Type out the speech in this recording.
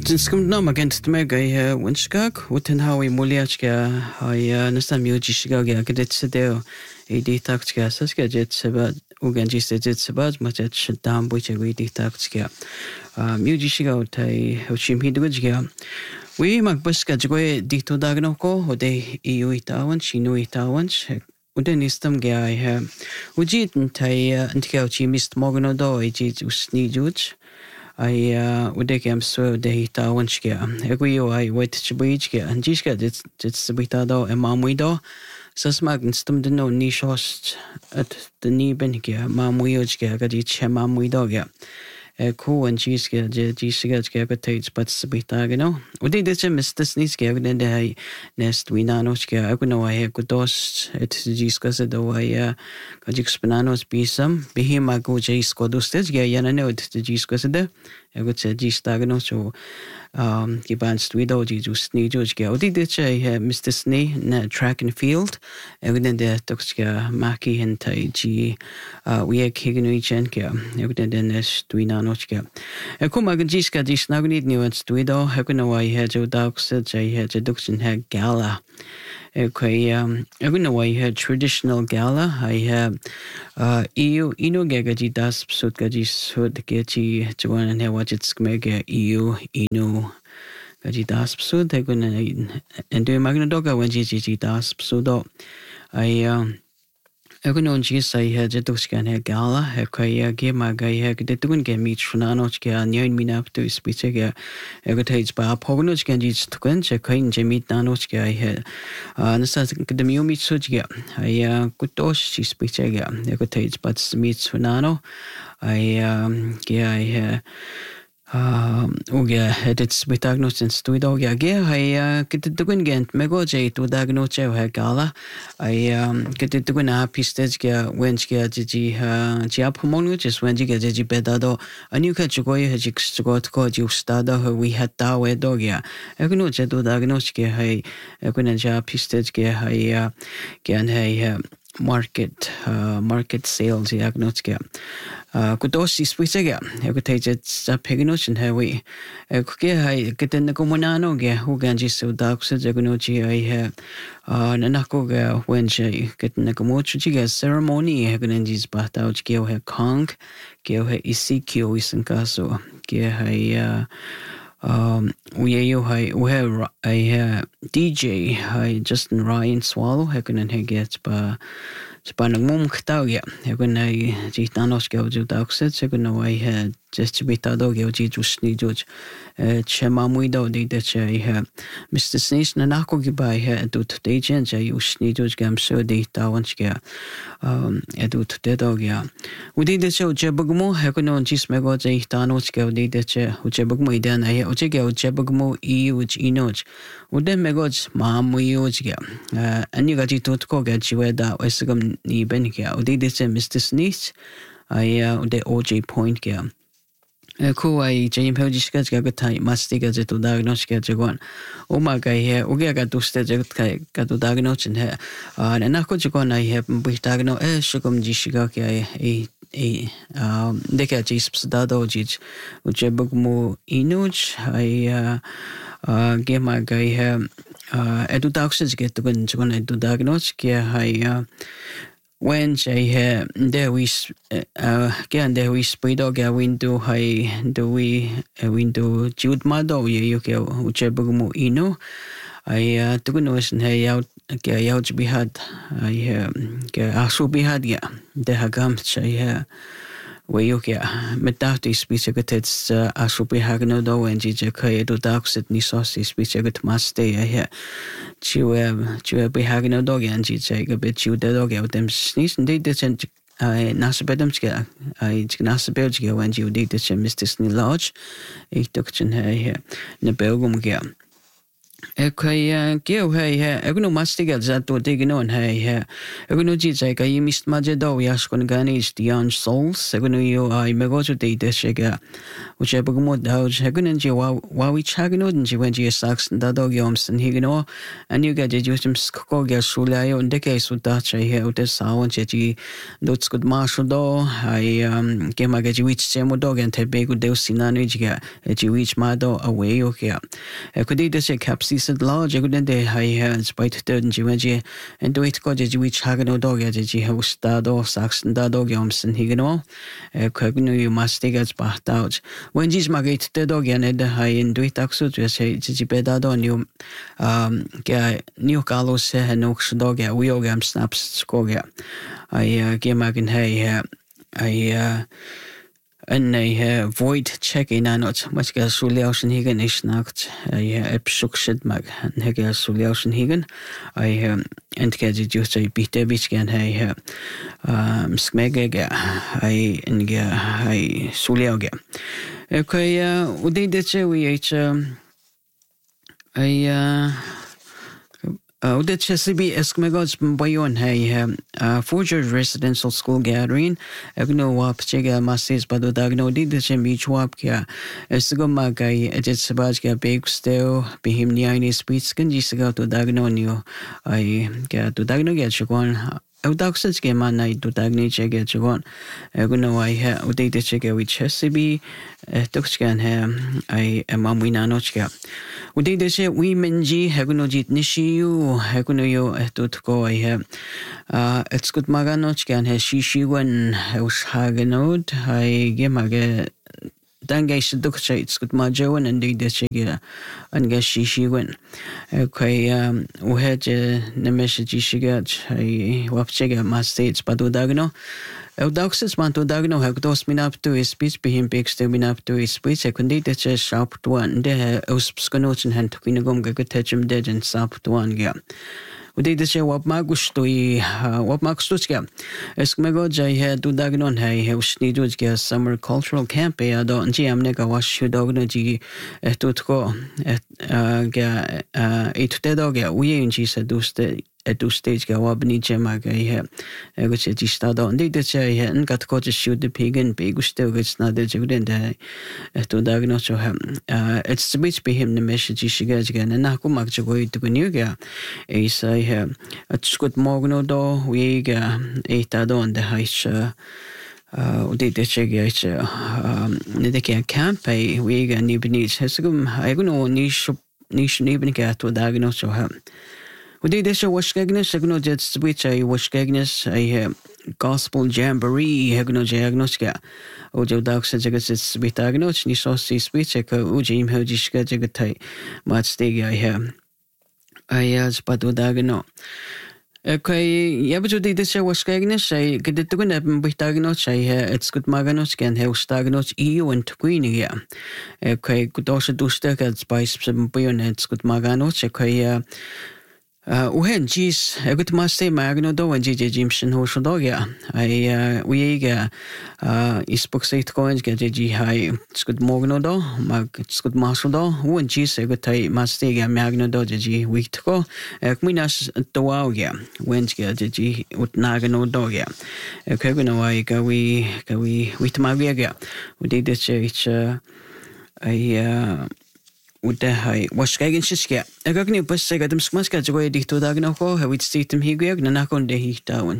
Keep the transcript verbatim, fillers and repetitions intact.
Den skumdnam against meg I winskag, uten how I muliachka, I nastan mujishigag agedetsedeo, I ditaktska, saska jet seba, uganjis jet sebad, matet shadam which I ditaktska. Mujishiga, I hochim hidwidga. We magbuska jwe dito dagnoko, ode iu itawan, chinu itawan, uden istam ge I have. Ujit ntai antikauchi mist moganodo, I jit usni juj. I uh udekam so de tawanchke eguyo I wait chbuichke anjishka dit dit sbitado emamuido sasmagn stum de no ni shost at the ni benke mamuyojke gadi chemamuido ge e ko anjiske je jishke gatage but sbitagno udi de mistas niske den de nest winanochke aguno I gudost et jiska se do I gajixpananos bisam bihima go jisko dostes ge yanano et jiska se de I would say Gistagno, so um, Gibans Twido, Jesus Snee, George Gaudi, the Mister Snee, track and field, evident the Toxka, Maki, and Tai G, we are Kiganuichenka, evident the Nest Twinanochka. A Kumagiska, Gisnagni, Nuance Twido, Hakuno, I had Joe Dogs, I had a Duxon Hag Gala. Okay, um, I don't know why I had traditional gala. I have uh, EU, ino gagaji das psut gaji sud gaji juan and watch it skmega EU, ino gaji das psut. I gonna and do magnadoga when gigi das psudo. I um. I don't know Jesus I had a duskan hair gala, a kaya game my guy had the doing game each funanochka, and young me up to speech again. I got his bar, Pogonochka, just to quench a kind Jimmy Nanochka I had. And the mew meet Sujga. I could dosh she speech again. I got his but meets funano. I um, yeah, I had. Um, och det betagnosen stod idag jag har kit dugun gent mego je to dagnoche ha gala I um kit dugun ha pistage ga wenchga jiji ha chia pomonu just when jiga jiji bedado anu ka chugo ye jik chugot ko ju stada ha we had da we dog ya egno je to dagnoche ge ha egno ja pistage ge ha gan ha market uh, market sales diagnostica uh kudosi swisega ekotage sa peginochen hawi ekoke hai keten ko monano ge huganji so dakse jagnochi I have uh nanako ge wenje keten ko mochi ge ceremony haganjis batauch ge ha kong ge ha isikyo isankaso ge ha Um, we have we have a D J, hi Justin Ryan Swallow, hakunan heget ba spanang mum ktauya, hakunai jitanos geo ju daukset, hakunai I had just bitado geo ji jusni juj, chema muido di de che ha Mister Sneeze nanako gibai ha dut de jen je usni juj gam so di tawanchga, um, edut de dogya. Udi de che jebugmo hakunon jis mego je tanos geo di de che jebugmo idan I oche geo jebugmo I uj inoj, udem megoj ma muyoj geo, ani gaji tutko ge jiweda wesgam ni ben geo, udi de che Mister Sneeze, I ude O J Point geo. Ko ai jim pojishka ga tai mastiga je to diagnostica jagon o ma ga he o ga to ste je ga to diagnosin he and na ko jagon I have bi diagno e shugum jishiga ke e e um de ka jisps da do jij u je bugmo inuj I uh ge ma ga he edu toxins get to gun jagon edu diagnose ke I when I have there we uh again there we speed og window high do we window Jude Mado you ke uche bugmo ino I to no is hey out ke out be had I ke asu be had ya de hagam I we you ke metafti speech get it's asu be hagno do and je ke do daxet ni sosi speech get must I here Chu chu be hagno dog and je a bit chu de dog out them sneeze and they didn't I nasabedumska I nasabelga when you did this Mister Snee Lodge I took chin here in the belgum gear Okay, kêu hay ha. Aku no mastiga za to dignon hay ha. Aku no ji zai ka yimist majedo yaskon ganis dian souls. Aku no yo ai megojo de de shega. Which I begmo doj. Aku no ji wa wa wi chagno nji when ji sax da dog yomsen higno. And you get justim skko ga shulayo and deke su da chai ha ute sawan ji dots good marshal do. I um kema ga ji wich chemo dog and te begu de sinano ji ga ji wich ma do away okay. Aku de de se capsi large a good day high hands by third Jimaji and do it got a witch hagano dog at a house dado saxon dado yomson higano a cogno you must take as bath out when Gis magate the dog and the high and do it axo to say jibedado new um new carlos and ox dog at wheelgam snaps scoga I game again hey I uh En hij void check-in aan het, maar ik Suliausen higen is nacht. Hij heb zoekzet mag. En hij Suliausen higen. Hij en ik heb juist hij biedt beetje en hij smegge. Hij en hij Suliauge. Oké, hoe deed het je? Wie heet hij? Uh, the Chesapeake Eskimos Bayon hay uh Forger Residential School Gathering. Agno wap chega masses bado dagno di the chemi chwap kya. Esgo magay ejet sabaj kya big steo bihim ni aini speech kanji saga to dagno niyo ay kya to dagno kya chukon. Audaxes ke manai to dagni chega chukon. Agno ay ha udai the chega with Chesapeake tokskan ha ay mamwina nochka. Udai the che we menji hagno jit nishiyu hagno yo etutko ay ha uh it's good maganochkan ha shishiwan us haganod ay gemage Dangai sedukcha it's good majowan and the chega and ga shishiwan. Okay, um uheje nemeshi shigat ay wapchega mastates badudagno. Eudaxes manto dagno hagdos minap to his speech be him big still minap to his speech. I couldn't eat a sharp one. There uspsconotin hand to Quinagum gagutechum dead and sap to one gap. Udai the show what magustui what magstuska. Esmego jay had to dagnon hay house needus summer cultural camp a don giamnega wash you dognoji tutko at ga eight dog we in she said do stay. At two stage ga wabni jema ga he which is stado and they say he and got to shoot the pig and pig still gets not the juden to diagnose him uh it's the beach be him the message she gets again and naku mag to go to new ga I say he it's good morgan do we ga eight on the heights uh they did check it um they can camp we ga nibni has gum I go niche niche nibni ga to diagnose him. We did this washgagnes, agno jets which I washgagnes, I gospel jamboree, hagno jagnoska. Ojo dogs and jaggets with agnoch, nisosi speech, a ujim hojishka jagatai, matsteg I have. I as patudagno. Okay, yeah, but you did this washgagnes, I get it to win up with agnoch, I it's good maganoch and house stagnoch, eu and queen here. Okay, good also do stuck at spice some bayonets, good maganoch, okay. Uh, uhen jis egut maste magno do when jj jimshin ho shodoga I uh, we ga uh isbuk seit coins ga jj hai skut mogno do mag skut maso do uhen jis egut tai maste ga magno do jj week ko ekminas to ga when ga jj ut nagno do ga ekegno ai ga we ga we with magia we did this uh I uh Udah hai washkagen shiska. Agagni bus sagadam smaska joy dito dagno ko hawit sitem higwag na nakon de hitawn.